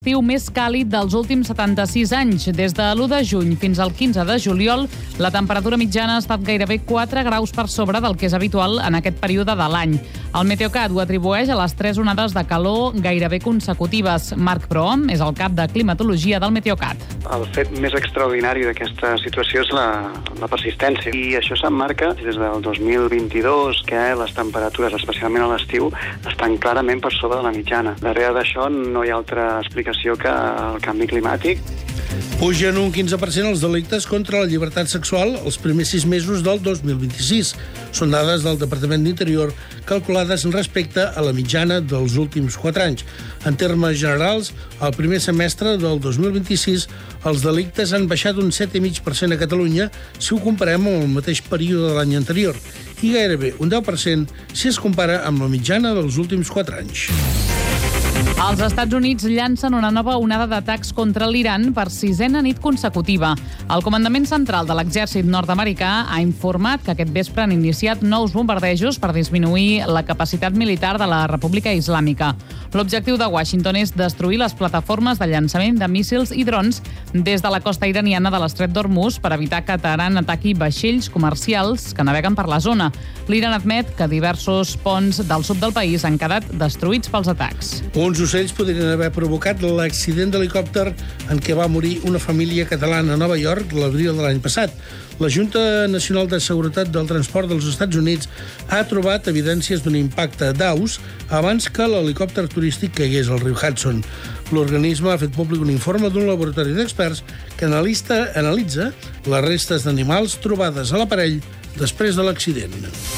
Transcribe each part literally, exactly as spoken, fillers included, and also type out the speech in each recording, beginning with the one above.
L'estiu més càlid dels últims setanta-sis anys. Des de l'u de juny fins al quinze de juliol, la temperatura mitjana ha estat gairebé quatre graus per sobre del que és habitual en aquest període de l'any. El Meteocat ho atribueix a les tres onades de calor gairebé consecutives. Marc Prohom és el cap de climatologia del Meteocat. El fet més extraordinari d'aquesta situació és la, la persistència. I això s'emmarca des del dos mil vint-i-dos, que les temperatures, especialment a l'estiu, estan clarament per sobre de la mitjana. Darrere d'això no hi ha altra explicació que el canvi climàtic. Pugen un quinze per cent els delictes contra la llibertat sexual els primers sis mesos del dos mil vint-i-sis. Són dades del Departament d'Interior calculades respecte a la mitjana dels últims quatre anys. En termes generals, al primer semestre del dos mil vint-i-sis, els delictes han baixat un set coma cinc per cent a Catalunya si ho comparem amb el mateix període de l'any anterior, i gairebé un deu per cent si es compara amb la mitjana dels últims quatre anys. Els Estats Units llancen una nova onada d'atacs contra l'Iran per sisena nit consecutiva. El Comandament Central de l'Exèrcit nord-americà ha informat que aquest vespre han iniciat nous bombardejos per disminuir la capacitat militar de la República Islàmica. L'objectiu de Washington és destruir les plataformes de llançament de míssils i drons des de la costa iraniana de l'Estret d'Hormuz per evitar que Teheran ataqui vaixells comercials que naveguen per la zona. L'Iran admet que diversos ponts del sud del país han quedat destruïts pels atacs. Uns ocells podrien haver provocat l'accident d'helicòpter en què va morir una família catalana a Nova York l'abril de l'any passat. La Junta Nacional de Seguretat del Transport dels Estats Units ha trobat evidències d'un impacte d'aus abans que l'helicòpter turístic caigués al riu Hudson. L'organisme ha fet públic un informe d'un laboratori d'experts que analista, analitza les restes d'animals trobades a l'aparell després de l'accident.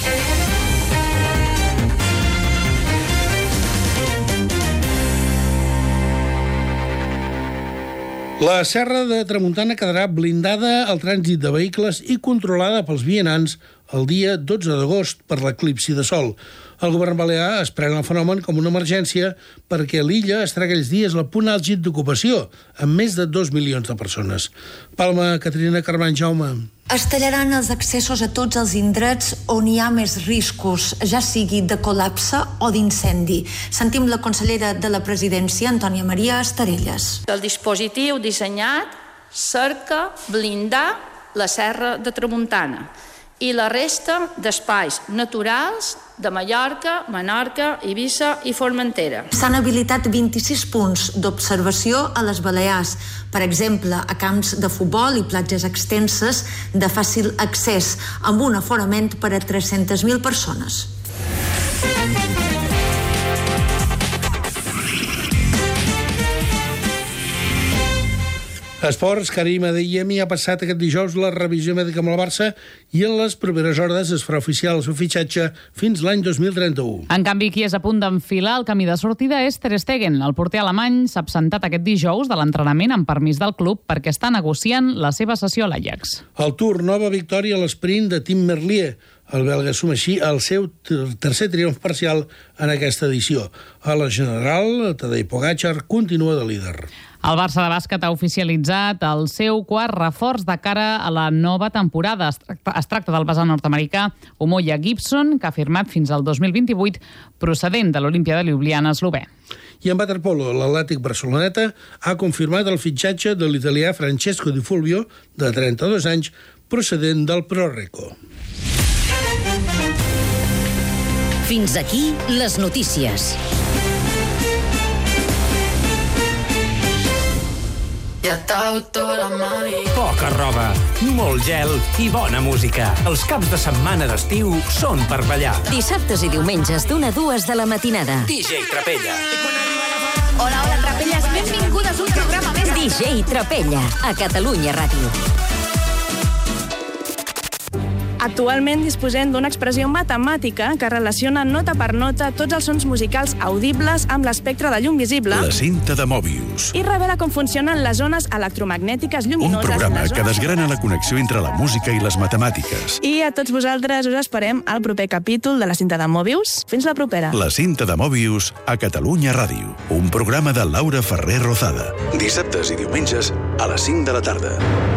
La Serra de Tramuntana quedarà blindada al trànsit de vehicles i controlada pels vianants el dia dotze d'agost per l'eclipsi de sol. El govern balear es pren el fenomen com una emergència perquè l'illa estarà aquells dies al punt àlgid d'ocupació, amb més de dos milions de persones. Palma, Caterina Carmany, Jaume. Es tallaran els accessos a tots els indrets on hi ha més riscos, ja sigui de col·lapse o d'incendi. Sentim la consellera de la presidència, Antònia Maria Estarelles. El dispositiu dissenyat cerca blindar la Serra de Tramuntana i la resta d'espais naturals de Mallorca, Menorca, Eivissa i Formentera. S'han habilitat vint-i-sis punts d'observació a les Balears, per exemple, a camps de futbol i platges extenses de fàcil accés, amb un aforament per a tres-centes mil persones. Esports, Karim Adeyemi ha passat aquest dijous la revisió mèdica amb el Barça i en les properes hores es farà oficial el seu fitxatge fins l'any dos mil trenta-u. En canvi, qui és a punt d'enfilar el camí de sortida és Ter Stegen. El porter alemany s'ha absentat aquest dijous de l'entrenament amb permís del club perquè està negociant la seva cessió a l'Ajax. El Tour, nova victòria a l'esprint de Tim Merlier. El belga suma així el seu tercer triomf parcial en aquesta edició. A la general, Tadej Pogačar continua de líder. El Barça de bàsquet ha oficialitzat el seu quart reforç de cara a la nova temporada. Es tracta, es tracta del base nord-americà Umoja Gibson, que ha firmat fins al dos mil vint-i-vuit, procedent de l'Olimpia de Ljubljana eslovè. I en waterpolo, l'Atlètic Barceloneta ha confirmat el fitxatge de l'italià Francesco Di Fulvio, de trenta-dos anys, procedent del Pro-Reco. Fins aquí les notícies. Poca roba, molt gel i bona música. Els caps de setmana d'estiu són per ballar. Dissabtes i diumenges d'una a dues de la matinada. D J Trapella. Hola, hola, Trapelles, benvingudes a un programa més. D J Trapella, a Catalunya Ràdio. Actualment disposem d'una expressió matemàtica que relaciona nota per nota tots els sons musicals audibles amb l'espectre de llum visible. La cinta de Mobius. I revela com funcionen les zones electromagnètiques lluminoses. Un programa que desgrana la connexió entre la música i les matemàtiques. I a tots vosaltres us esperem al proper capítol de la cinta de Mobius. Fins la propera. La cinta de Mobius a Catalunya Ràdio. Un programa de Laura Ferrer Rozada. Dissabtes i diumenges a les cinc de la tarda.